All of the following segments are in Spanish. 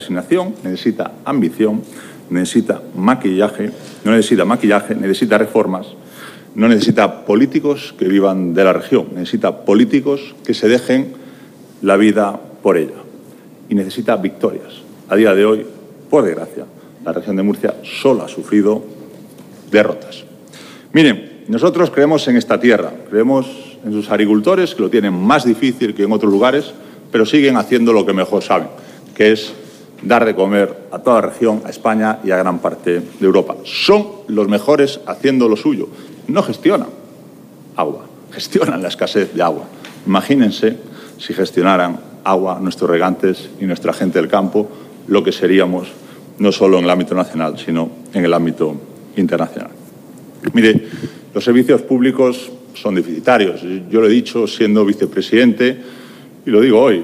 resignación, necesita ambición, necesita maquillaje, no necesita maquillaje, necesita reformas, no necesita políticos que vivan de la región, necesita políticos que se dejen la vida por ella y necesita victorias. A día de hoy, por desgracia, la región de Murcia solo ha sufrido derrotas. Miren, nosotros creemos en esta tierra, creemos en sus agricultores, que lo tienen más difícil que en otros lugares, pero siguen haciendo lo que mejor saben, que es dar de comer a toda la región, a España y a gran parte de Europa. Son los mejores haciendo lo suyo. No gestionan agua, gestionan la escasez de agua. Imagínense si gestionaran agua nuestros regantes y nuestra gente del campo, lo que seríamos no solo en el ámbito nacional, sino en el ámbito internacional. Mire, los servicios públicos son deficitarios. Yo lo he dicho siendo vicepresidente y lo digo hoy.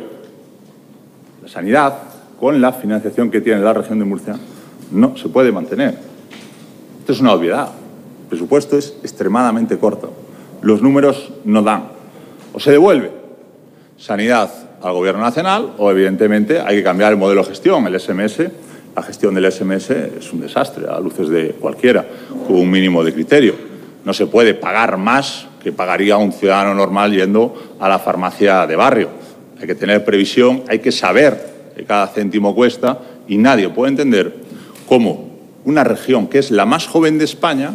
La sanidad, con la financiación que tiene la región de Murcia, no se puede mantener. Esto es una obviedad. El presupuesto es extremadamente corto. Los números no dan. O se devuelve sanidad al Gobierno nacional o, evidentemente, hay que cambiar el modelo de gestión. El SMS, la gestión del SMS es un desastre, a luces de cualquiera, con un mínimo de criterio. No se puede pagar más que pagaría un ciudadano normal yendo a la farmacia de barrio. Hay que tener previsión, hay que saber que cada céntimo cuesta y nadie puede entender cómo una región que es la más joven de España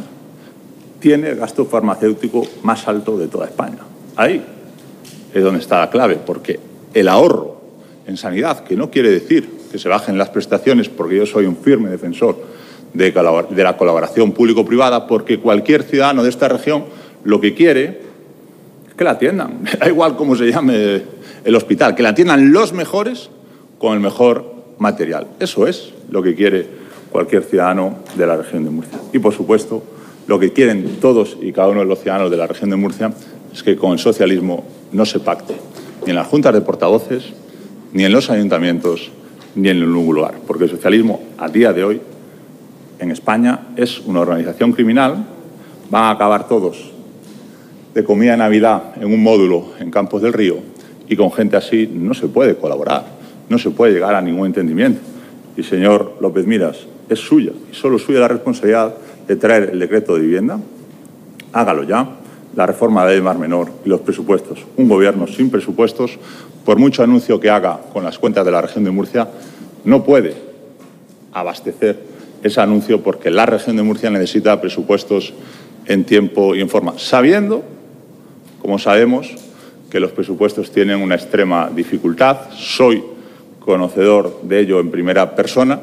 tiene el gasto farmacéutico más alto de toda España. Ahí es donde está la clave, porque el ahorro en sanidad, que no quiere decir que se bajen las prestaciones, porque yo soy un firme defensor de la colaboración público-privada, porque cualquier ciudadano de esta región lo que quiere es que la atiendan, da igual cómo se llame el hospital, que la atiendan los mejores con el mejor material. Eso es lo que quiere cualquier ciudadano de la región de Murcia. Y, por supuesto, lo que quieren todos y cada uno de los ciudadanos de la región de Murcia es que con el socialismo no se pacte, ni en las juntas de portavoces, ni en los ayuntamientos, ni en ningún lugar. Porque el socialismo, a día de hoy, en España, es una organización criminal. Van a acabar todos de comida de Navidad en un módulo en Campos del Río y con gente así no se puede colaborar. No se puede llegar a ningún entendimiento. Y, señor López Miras, es suya, y solo suya la responsabilidad de traer el decreto de vivienda. Hágalo ya, la reforma de la ley de Mar Menor y los presupuestos. Un gobierno sin presupuestos, por mucho anuncio que haga con las cuentas de la región de Murcia, no puede abastecer ese anuncio porque la región de Murcia necesita presupuestos en tiempo y en forma, sabiendo, como sabemos, que los presupuestos tienen una extrema dificultad. Soy conocedor de ello en primera persona,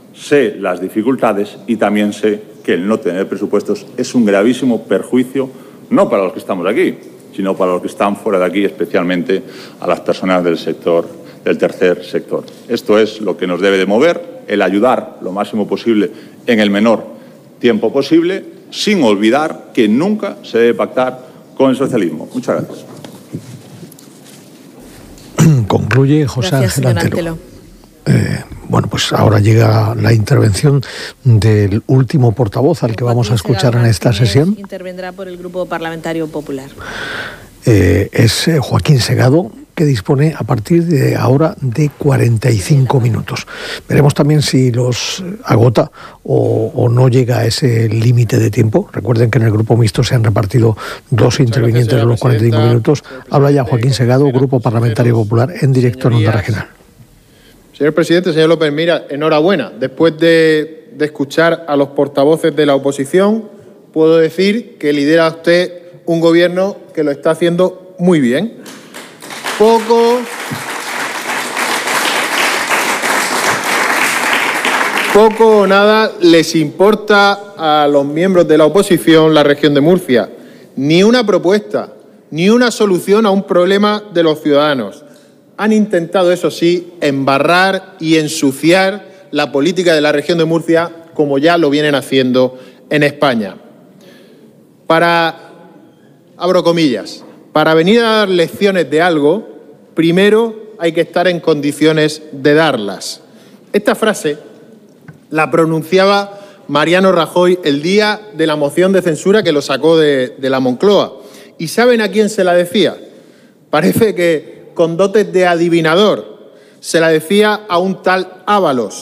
sé las dificultades y también sé que el no tener presupuestos es un gravísimo perjuicio, no para los que estamos aquí, sino para los que están fuera de aquí, especialmente a las personas del sector, del tercer sector. Esto es lo que nos debe de mover, el ayudar lo máximo posible en el menor tiempo posible, sin olvidar que nunca se debe pactar con el socialismo. Muchas gracias. Concluye José Ángel Antelo. Bueno, pues ahora llega la intervención del último portavoz al que vamos a escuchar en esta sesión. Intervendrá por el Grupo Parlamentario Popular. Es Joaquín Segado, que dispone a partir de ahora de 45 minutos. Veremos también si los agota o no llega a ese límite de tiempo. Recuerden que en el Grupo Mixto se han repartido dos intervinientes de los 45 minutos. Habla ya Joaquín Segado, Grupo Parlamentario Popular, en directo en Onda Regional. Señor presidente, señor López Miras, enhorabuena. Después de escuchar a los portavoces de la oposición, puedo decir que lidera usted un gobierno que lo está haciendo muy bien. Poco o nada les importa a los miembros de la oposición la región de Murcia. Ni una propuesta, ni una solución a un problema de los ciudadanos. Han intentado, eso sí, embarrar y ensuciar la política de la región de Murcia, como ya lo vienen haciendo en España. Abro comillas, para venir a dar lecciones de algo, primero hay que estar en condiciones de darlas. Esta frase la pronunciaba Mariano Rajoy el día de la moción de censura que lo sacó de la Moncloa. ¿Y saben a quién se la decía? Parece que con dotes de adivinador. se la decía a un tal Ábalos.